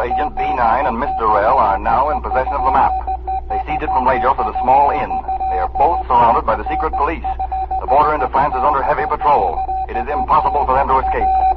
Agent B9 and Miss Durrell are now in possession of the map. They seized it from Lajos at a small inn. They are both surrounded by the secret police. The border into France is under heavy patrol. It is impossible for them to escape.